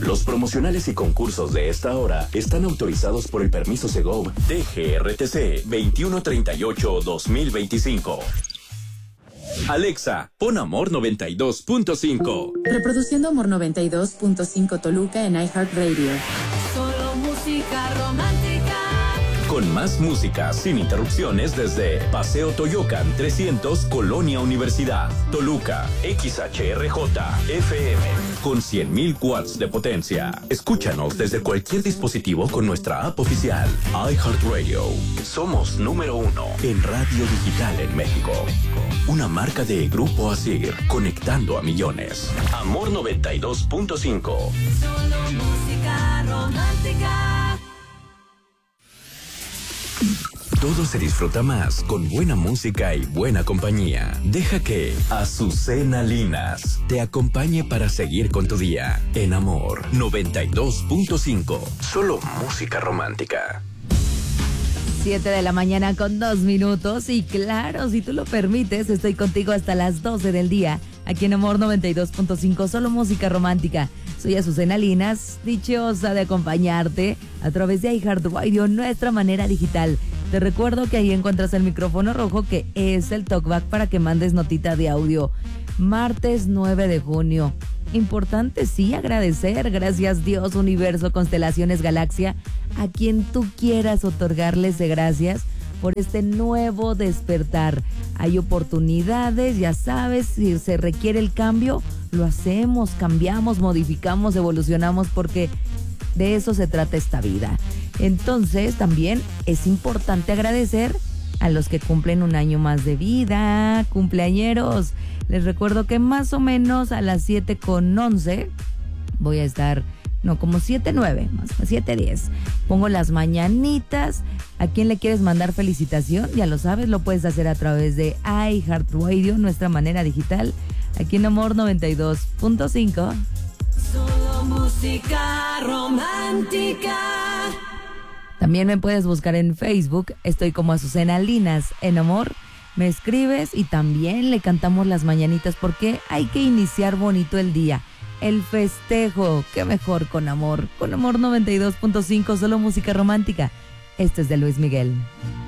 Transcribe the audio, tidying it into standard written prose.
Los promocionales y concursos de esta hora están autorizados por el permiso Segov DGRTC 2138-2025. Alexa, pon Amor 92.5. Reproduciendo Amor 92.5 Toluca en iHeartRadio. Solo música romántica. Con más música sin interrupciones desde Paseo Toyocan 300, Colonia Universidad, Toluca, XHRJ, FM, con 100,000 watts de potencia. Escúchanos desde cualquier dispositivo con nuestra app oficial, iHeartRadio. Somos número 1 en radio digital en México. Una marca de Grupo Asir, conectando a millones. Amor 92.5. Solo música romántica. Todo se disfruta más con buena música y buena compañía. Deja que Azucena Linas te acompañe para seguir con tu día. En Amor 92.5. Solo música romántica. 7 de la mañana con 2 minutos. Y claro, si tú lo permites, estoy contigo hasta las 12 del día. Aquí en Amor 92.5, solo música romántica. Soy Azucena Linas, dichosa de acompañarte a través de iHeartRadio, nuestra manera digital. Te recuerdo que ahí encuentras el micrófono rojo, que es el talkback para que mandes notita de audio. Martes 9 de junio. Importante, sí, agradecer. Gracias Dios, universo, constelaciones, galaxia, a quien tú quieras otorgarles de gracias por este nuevo despertar. Hay oportunidades, ya sabes, si se requiere el cambio, lo hacemos, cambiamos, modificamos, evolucionamos, porque de eso se trata esta vida. Entonces, también es importante agradecer a los que cumplen un año más de vida, cumpleañeros. Les recuerdo que más o menos a las 7:11 voy a estar, no, como 7:09, más 7:10. Pongo las mañanitas. ¿A quién le quieres mandar felicitación? Ya lo sabes, lo puedes hacer a través de iHeartRadio, nuestra manera digital, aquí en Amor 92.5. Solo música romántica. También me puedes buscar en Facebook, estoy como Azucena Linas en Amor. Me escribes y también le cantamos las mañanitas, porque hay que iniciar bonito el día. El festejo, qué mejor con Amor 92.5, solo música romántica. Este es de Luis Miguel.